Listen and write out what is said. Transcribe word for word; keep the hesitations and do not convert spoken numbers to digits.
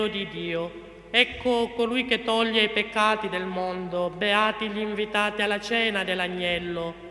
di Dio. Ecco colui che toglie i peccati del mondo, beati gli invitati alla cena dell'agnello.